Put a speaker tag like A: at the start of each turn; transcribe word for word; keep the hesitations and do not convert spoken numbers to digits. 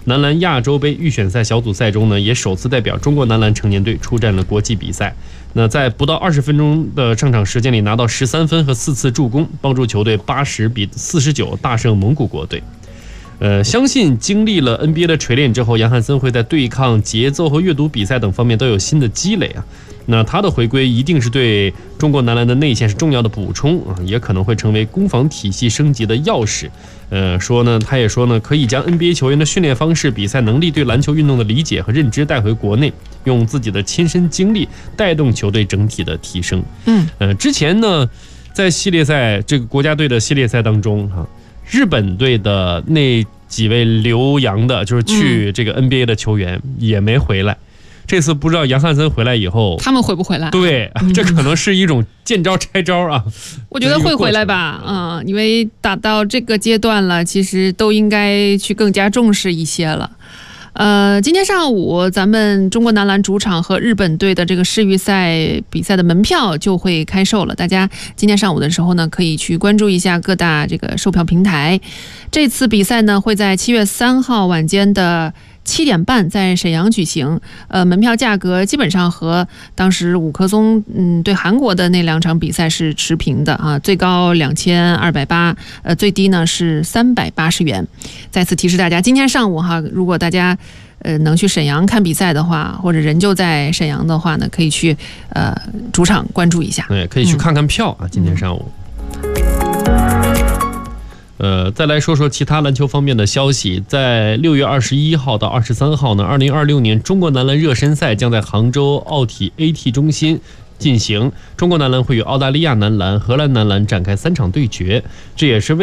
A: 男篮亚洲杯预选赛小组赛中呢，也首次代表中国男篮成年队出战了国际比赛。那在不到二十分钟的上场时间里，拿到十三分和四次助攻，帮助球队八十比四十九大胜蒙古国队。呃，相信经历了 N B A 的锤炼之后，杨汉森会在对抗、节奏和阅读比赛等方面都有新的积累啊。那他的回归一定是对中国男篮的内线是重要的补充啊，也可能会成为攻防体系升级的钥匙。呃，说呢，他也说呢，可以将 N B A 球员的训练方式、比赛能力、对篮球运动的理解和认知带回国内，用自己的亲身经历带动球队整体的提升。
B: 嗯，
A: 呃，之前呢，在系列赛这个国家队的系列赛当中哈、啊，日本队的那几位留洋的，就是去这个 N B A 的球员也没回来。这次不知道杨汉森回来以后，
B: 他们回不回来？
A: 对，这可能是一种见招拆招啊。
B: 我觉得会回来吧，嗯，因为打到这个阶段了，其实都应该去更加重视一些了。呃，今天上午咱们中国男篮主场和日本队的这个世预赛比赛的门票就会开售了，大家今天上午的时候呢，可以去关注一下各大这个售票平台。这次比赛呢，会在七月三号晚间的七点半在沈阳举行，呃，门票价格基本上和当时五棵松嗯对韩国的那两场比赛是持平的啊，最高两千二百八，呃，最低呢是三百八十元。再次提示大家，今天上午哈，如果大家呃能去沈阳看比赛的话，或者人就在沈阳的话呢，可以去呃主场关注一下，
A: 对，可以去看看票啊，嗯、今天上午。呃，再来说说其他篮球方面的消息。在六月二十一号到二十三号呢，二零二六年中国男篮热身赛将在杭州奥体 A T 中心进行。中国男篮会与澳大利亚男篮、荷兰男篮展开三场对决，这也是为